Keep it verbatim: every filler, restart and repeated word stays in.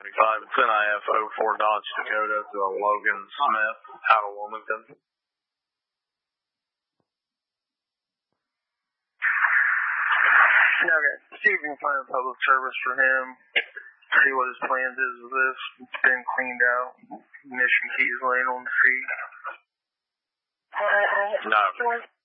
Five, it's N I F oh four Dodge Dakota to Logan Smith out of Wilmington. Okay, see if you can find public service for him. See what his plans is with this. It's been cleaned out. Ignition keys laying on the seat. No.